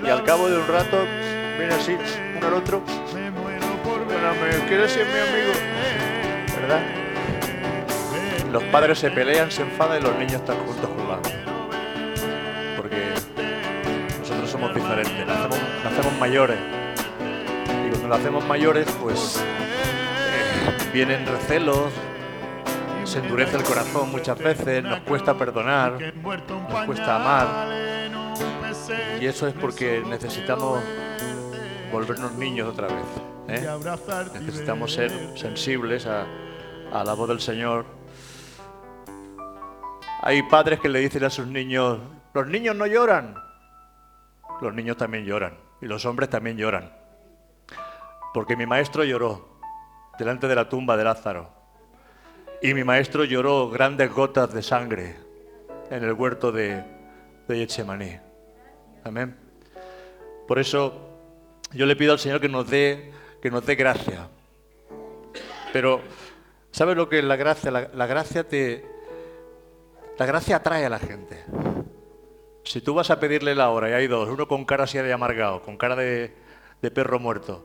y al cabo de un rato viene así, uno al otro. Perdóname, ¿quieres ser mi amigo? ¿Verdad? Los padres se pelean, se enfadan y los niños están juntos jugando. Porque nosotros somos diferentes, nacemos mayores. Y cuando nacemos mayores, pues vienen recelos, se endurece el corazón muchas veces, nos cuesta perdonar, nos cuesta amar. Y eso es porque necesitamos volvernos niños otra vez, ¿eh? Necesitamos ser sensibles a la voz del Señor. Hay padres que le dicen a sus niños: los niños no lloran. Los niños también lloran y los hombres también lloran. Porque mi maestro lloró delante de la tumba de Lázaro y mi maestro lloró grandes gotas de sangre en el huerto de Getsemaní. Amén. Por eso yo le pido al Señor que nos dé gracia. Pero ¿sabes lo que es la gracia? La gracia atrae a la gente. Si tú vas a pedirle la hora y hay dos, uno con cara así de amargado, con cara de perro muerto,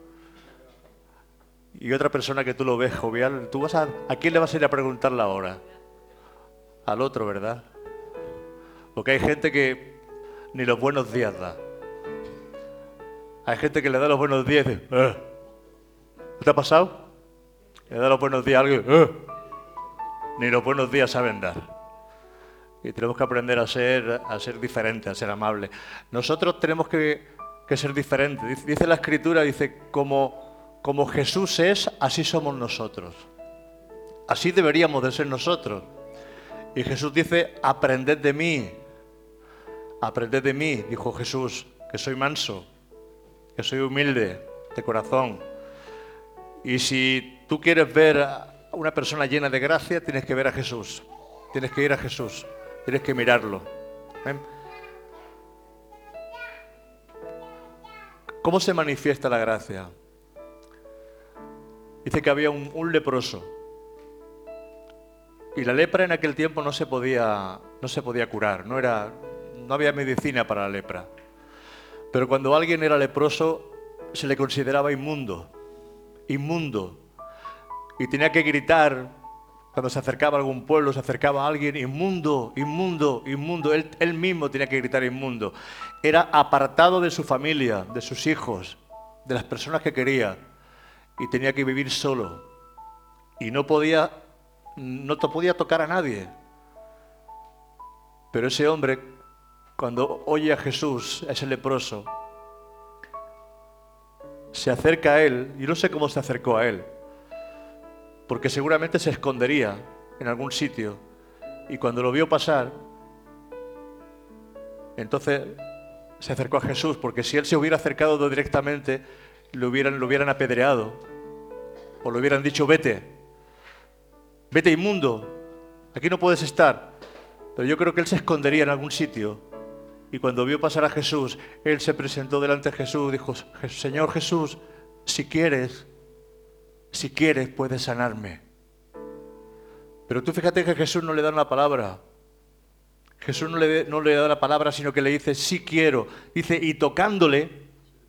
y otra persona que tú lo ves jovial, ¿a quién le vas a ir a preguntar la hora? Al otro, ¿verdad? Porque hay gente que ni los buenos días da. Hay gente que le da los buenos días y dice: ¿qué te ha pasado? Le da los buenos días a alguien, ni los buenos días saben dar. Y tenemos que aprender a ser diferentes, a ser amables. Nosotros tenemos que ser diferentes. Dice la Escritura, dice, como Jesús es, así somos nosotros. Así deberíamos de ser nosotros. Y Jesús dice: aprended de mí, dijo Jesús, que soy manso, que soy humilde de corazón. Y si tú quieres ver a una persona llena de gracia, tienes que ver a Jesús. Tienes que ir a Jesús. Tienes que mirarlo. ¿Eh? ¿Cómo se manifiesta la gracia? Dice que había un leproso. Y la lepra en aquel tiempo no se podía curar. No había medicina para la lepra. Pero cuando alguien era leproso, se le consideraba inmundo. Y tenía que gritar cuando se acercaba a algún pueblo, se acercaba a alguien: inmundo, inmundo, inmundo. Él mismo tenía que gritar inmundo. Era apartado de su familia, de sus hijos, de las personas que quería, y tenía que vivir solo. Y no podía tocar a nadie. Pero ese hombre, cuando oye a Jesús, a ese leproso, se acerca a él. Y no sé cómo se acercó a él, porque seguramente se escondería en algún sitio. Y cuando lo vio pasar, entonces se acercó a Jesús, porque si él se hubiera acercado directamente, lo hubieran apedreado, o le hubieran dicho: vete inmundo, aquí no puedes estar. Pero yo creo que él se escondería en algún sitio. Y cuando vio pasar a Jesús, él se presentó delante de Jesús, dijo: Señor Jesús, si quieres puedes sanarme. Pero tú fíjate que Jesús no le da una palabra. Jesús no le da la palabra, sino que le dice: sí quiero. Dice: y tocándole,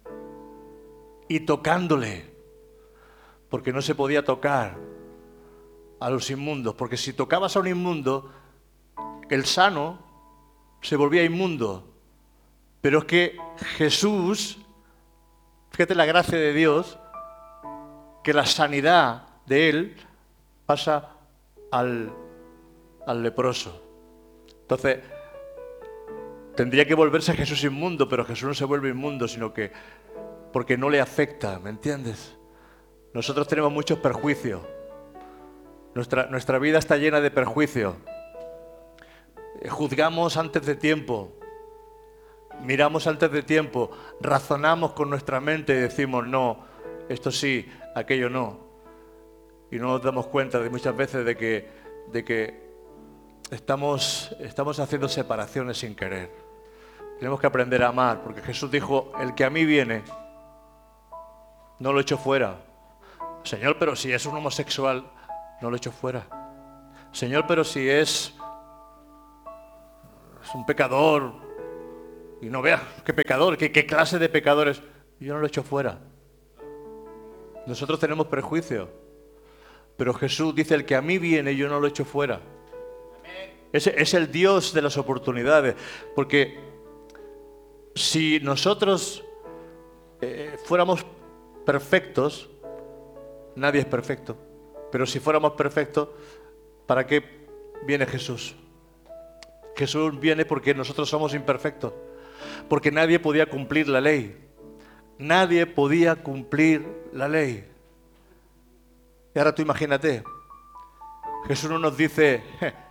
porque no se podía tocar a los inmundos, porque si tocabas a un inmundo, el sano se volvía inmundo. Pero es que Jesús, fíjate la gracia de Dios, que la sanidad de él pasa al leproso. Entonces, tendría que volverse Jesús inmundo, pero Jesús no se vuelve inmundo, sino que porque no le afecta, ¿me entiendes? Nosotros tenemos muchos perjuicios. Nuestra vida está llena de perjuicios. Juzgamos antes de tiempo, miramos antes de tiempo, razonamos con nuestra mente y decimos: no, esto sí, aquello no. Y no nos damos cuenta de muchas veces de que estamos haciendo separaciones sin querer. Tenemos que aprender a amar, porque Jesús dijo: el que a mí viene, no lo echo fuera. Señor, pero si es un homosexual, no lo echo fuera. Señor, pero si es un pecador, Y no veas qué pecador, qué clase de pecadores. Yo no lo echo fuera. Nosotros tenemos prejuicios. Pero Jesús dice, el que a mí viene, yo no lo echo fuera. Es el Dios de las oportunidades. Porque si nosotros fuéramos perfectos, nadie es perfecto. Pero si fuéramos perfectos, ¿para qué viene Jesús? Jesús viene porque nosotros somos imperfectos. Porque nadie podía cumplir la ley. Nadie podía cumplir la ley. Y ahora tú imagínate, Jesús no nos dice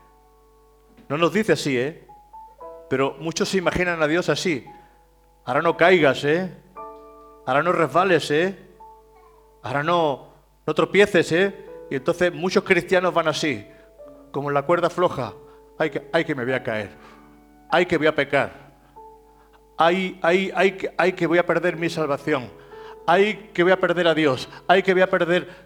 así, pero muchos se imaginan a Dios así. Ahora no caigas, ahora no resbales, ahora no tropieces, Y entonces muchos cristianos van así, como en la cuerda floja. Ay que me voy a caer, ay que voy a pecar, ay que voy a perder mi salvación, ay que voy a perder a Dios, ay que voy a perder...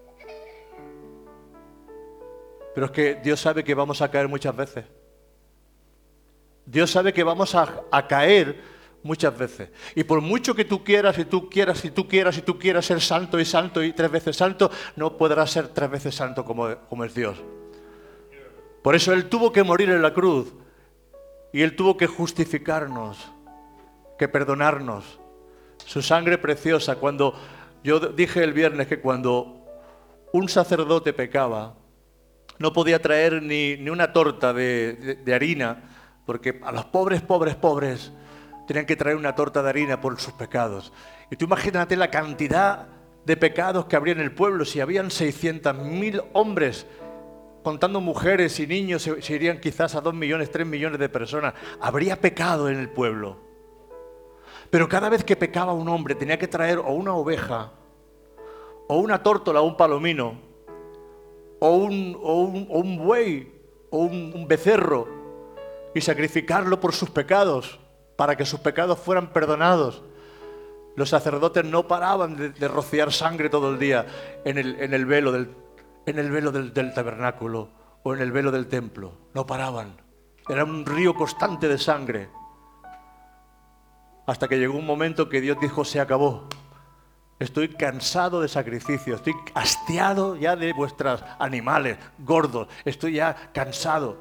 Pero es que Dios sabe que vamos a caer muchas veces. Dios sabe que vamos a caer muchas veces. Y por mucho que tú quieras, y tú quieras ser santo y 3 veces santo, no podrás ser 3 veces santo como es Dios. Por eso Él tuvo que morir en la cruz. Y Él tuvo que justificarnos, que perdonarnos. Su sangre preciosa. Cuando yo dije el viernes que cuando un sacerdote pecaba, no podía traer ni una torta de harina, porque a los pobres tenían que traer una torta de harina por sus pecados. Y tú imagínate la cantidad de pecados que habría en el pueblo. Si habían 600.000 hombres, contando mujeres y niños, se irían quizás a 2 millones, 3 millones de personas. Habría pecado en el pueblo. Pero cada vez que pecaba un hombre tenía que traer o una oveja, o una tórtola, o un palomino, o un buey, o un becerro, y sacrificarlo por sus pecados, para que sus pecados fueran perdonados. Los sacerdotes no paraban de rociar sangre todo el día en el velo del tabernáculo o en el velo del templo. No paraban. Era un río constante de sangre. Hasta que llegó un momento que Dios dijo, se acabó. Estoy cansado de sacrificio, estoy hastiado ya de vuestros animales gordos, estoy ya cansado.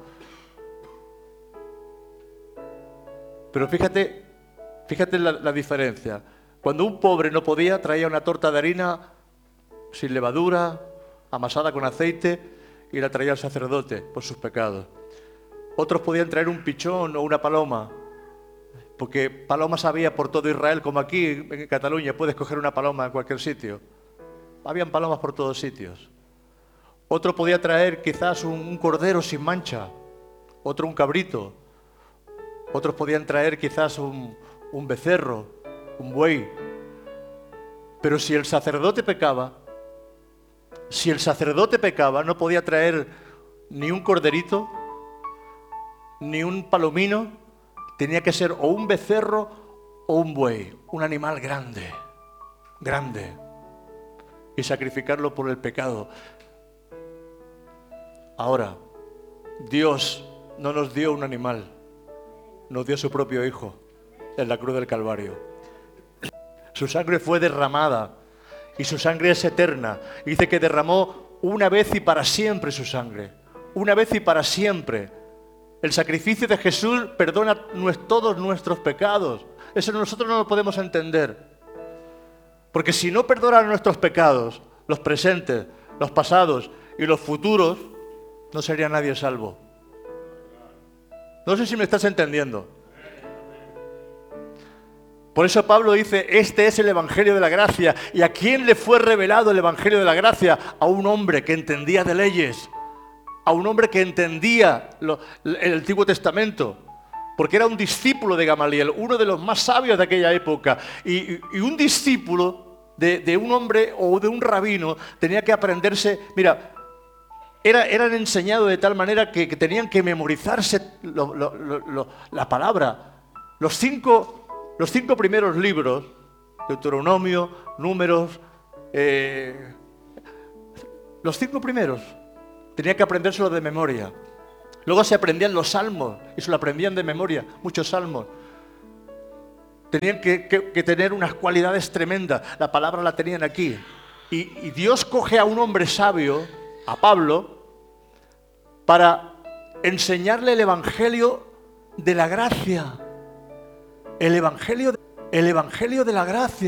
Pero fíjate la diferencia. Cuando un pobre no podía, traía una torta de harina sin levadura, amasada con aceite, y la traía al sacerdote por sus pecados. Otros podían traer un pichón o una paloma, porque palomas había por todo Israel, como aquí en Cataluña, puedes coger una paloma en cualquier sitio. Habían palomas por todos sitios. Otro podía traer quizás un cordero sin mancha, otro un cabrito. Otros podían traer quizás un becerro, un buey. Pero si el sacerdote pecaba, no podía traer ni un corderito, ni un palomino. Tenía que ser o un becerro o un buey, un animal grande, y sacrificarlo por el pecado. Ahora, Dios no nos dio un animal, nos dio su propio Hijo en la cruz del Calvario. Su sangre fue derramada y su sangre es eterna. Y dice que derramó una vez y para siempre su sangre, una vez y para siempre. El sacrificio de Jesús perdona todos nuestros pecados. Eso nosotros no lo podemos entender. Porque si no perdona nuestros pecados, los presentes, los pasados y los futuros, no sería nadie salvo. No sé si me estás entendiendo. Por eso Pablo dice, este es el Evangelio de la Gracia. ¿Y a quién le fue revelado el Evangelio de la Gracia? A un hombre que entendía de leyes. A un hombre que entendía el Antiguo Testamento, porque era un discípulo de Gamaliel, uno de los más sabios de aquella época, y un discípulo de un hombre o de un rabino tenía que aprenderse, mira, eran enseñados de tal manera que tenían que memorizarse la palabra. Los cinco primeros libros, Deuteronomio, Números, los 5 primeros, tenía que aprendérselo de memoria. Luego se aprendían los salmos y se lo aprendían de memoria, muchos salmos. Tenían que tener unas cualidades tremendas. La palabra la tenían aquí. Y Dios coge a un hombre sabio, a Pablo, para enseñarle el evangelio de la gracia. El evangelio de la gracia.